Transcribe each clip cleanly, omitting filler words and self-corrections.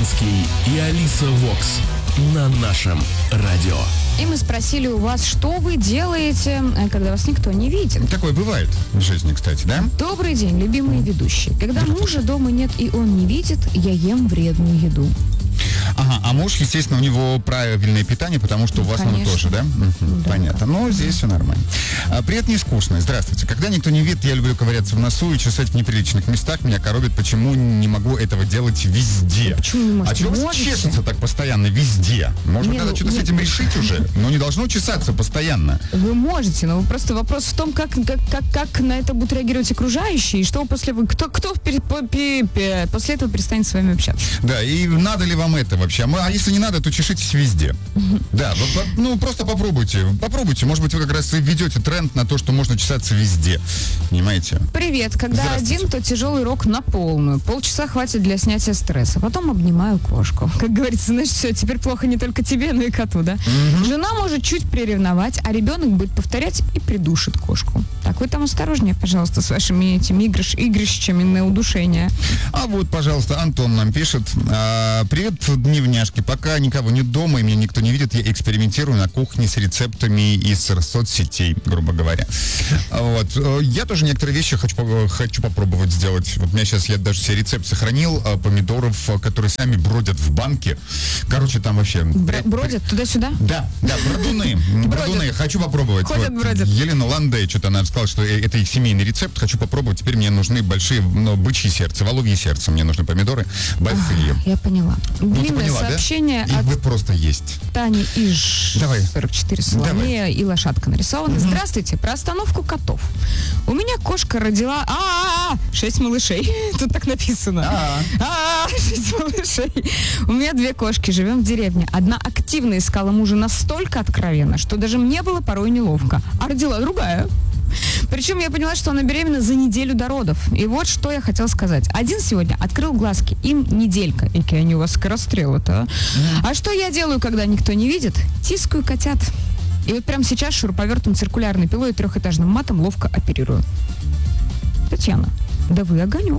Лобановский и Алиса Вокс на нашем радио. И мы спросили у вас, что вы делаете, когда вас никто не видит. Такое бывает в жизни, кстати, да? Добрый день, любимые ведущие. Когда мужа дома нет и он не видит, я ем вредную еду. Ага, а муж, естественно, у него правильное питание, потому что у вас оно тоже, да? Да. Понятно. Но здесь все нормально. Привет, не скучно. Здравствуйте. Когда никто не видит, я люблю ковыряться в носу и чесать в неприличных местах. Меня коробит, почему не могу этого делать везде. Почему не можете? А чего вас чешется так постоянно везде? Может быть, надо что-то с этим решить уже? Но не должно чесаться постоянно. Вы можете, но просто вопрос в том, как на это будут реагировать окружающие, и что после этого перестанет с вами общаться. Да, и надо ли вам это вообще? А если не надо, то чешитесь везде. Да, ну просто попробуйте. Может быть, вы как раз и введете тренд на то, что можно чесаться везде. Понимаете? Привет. Когда один, то тяжелый рок на полную. Полчаса хватит для снятия стресса. Потом обнимаю кошку. Как говорится, значит, все, теперь плохо не только тебе, но и коту, да? Жена может чуть приревновать, а ребенок будет повторять и придушит кошку. Так, вы там осторожнее, пожалуйста, с вашими этими игрищами на удушение. А вот, пожалуйста, Антон нам пишет. Привет, дневняшки. Пока никого нет дома и меня никто не видит, я экспериментирую на кухне с рецептами из соцсетей, грубо говоря. Вот. Я тоже некоторые вещи хочу попробовать сделать. Вот у меня сейчас, я даже себе рецепт сохранил помидоров, которые сами бродят в банке. Короче, там вообще... Бродят туда-сюда? Да, бродуны. Бродуны. Хочу попробовать. Ходят, бродят. Елена Ландей, что-то она сказала, что это их семейный рецепт. Хочу попробовать. Теперь мне нужны большие, бычьи сердца, воловьи сердца. Мне нужны помидоры большие. Я поняла. Длинное сообщение да? от Вы просто есть. Тани Иж. Давай. 44 Соломея и лошадка нарисована. Здравствуйте. Про остановку котов. У меня кошка родила 6 малышей. Тут так написано. 6 малышей. У меня 2 кошки. Живем в деревне. Одна активно искала мужа настолько откровенно, что даже мне было порой неловко. А родила другая. Причем я поняла, что она беременна за неделю до родов. И вот что я хотела сказать. Один сегодня открыл глазки. Им неделька. И какие они у вас скорострелы-то, а что я делаю, когда никто не видит? Тискаю котят. И вот прямо сейчас шуруповертом, циркулярной пилой и 3-этажным матом ловко оперирую. Татьяна, да вы огонек.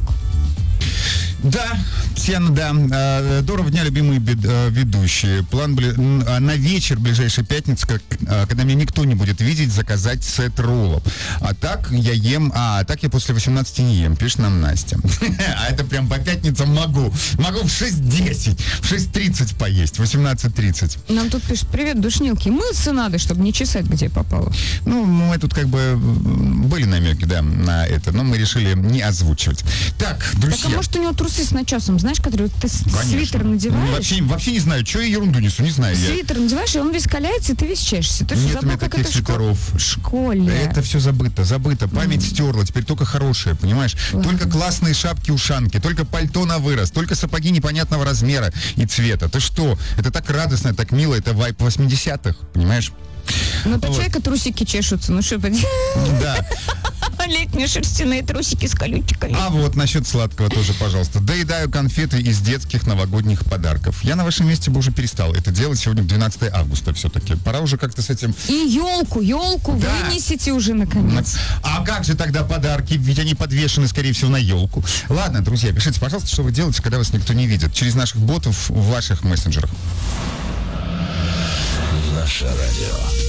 Да, Татьяна, да. Здорово дня, любимые ведущие. План на вечер, ближайшей пятницы, когда меня никто не будет видеть, заказать сет роллов. А так я ем... так я после 18 не ем, пишет нам Настя. А это прям по пятницам могу. Могу в 6:10, в 6:30 поесть, в 18:30. Нам тут пишут: привет, душнилки. Мыться надо, чтобы не чесать, где попало. Ну, мы тут как бы были намеки, да, на это, но мы решили не озвучивать. Так, друзья. Так, а может, у него трусы с начесом, знаешь, который ты свитер надеваешь? Вообще не знаю, что я ерунду несу, не знаю. Свитер надеваешь, и он весь каляется, и ты весь чешешься. Ты Нет что, у меня забыл, как таких это свитеров. в школе? Это все забыто. Память стерла, теперь только хорошее, понимаешь? Ладно. Только классные шапки-ушанки, только пальто на вырост, только сапоги непонятного размера и цвета. Ты что? Это так радостно, так мило, это вайп 80-х, понимаешь? Ну, то человека трусики чешутся, ну что поделать? Да. Летние шерстяные трусики с колючками. А вот насчет сладкого тоже, пожалуйста. Доедаю конфеты из детских новогодних подарков. Я на вашем месте бы уже перестал это делать. Сегодня 12 августа все-таки. Пора уже как-то с этим... И елку Да. вынесите уже наконец. А как же тогда подарки? Ведь они подвешены, скорее всего, на елку. Ладно, друзья, пишите, пожалуйста, что вы делаете, когда вас никто не видит. Через наших ботов в ваших мессенджерах. Наше радио.